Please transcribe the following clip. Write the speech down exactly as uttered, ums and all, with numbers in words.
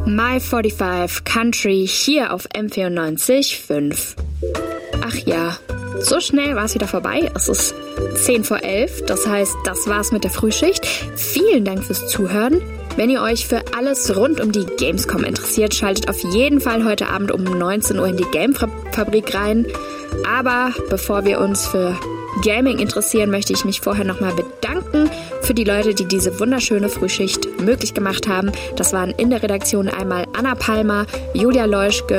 My fünfundvierzig Country hier auf M vierundneunzig Komma fünf. Ach ja, so schnell war es wieder vorbei. Es ist zehn vor elf, das heißt, das war's mit der Frühschicht. Vielen Dank fürs Zuhören. Wenn ihr euch für alles rund um die Gamescom interessiert, schaltet auf jeden Fall heute Abend um neunzehn Uhr in die Gamefabrik rein. Aber bevor wir uns für Gaming interessieren, möchte ich mich vorher nochmal bedanken für die Leute, die diese wunderschöne Frühschicht möglich gemacht haben. Das waren in der Redaktion einmal Anna Palmer, Julia Leuschke,